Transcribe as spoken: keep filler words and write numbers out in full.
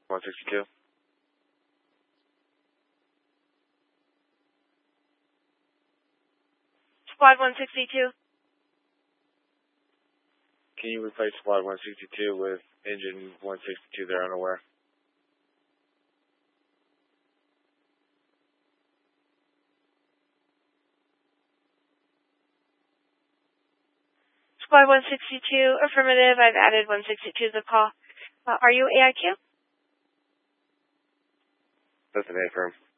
one sixty-two. Squad one sixty-two. Can you replace Squad one sixty-two with engine one sixty-two? They're unaware. Squad one sixty-two, affirmative. I've added one sixty-two to the call. Uh, are you A I Q? That's an A firm.